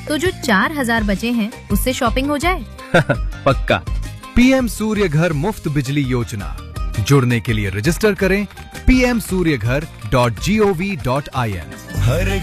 तो जो 4,000 बचे हैं उससे शॉपिंग हो जाए। पक्का। पीएम सूर्य घर मुफ्त बिजली योजना, जुड़ने के लिए रजिस्टर करें pmsuryaghar.gov.in। हर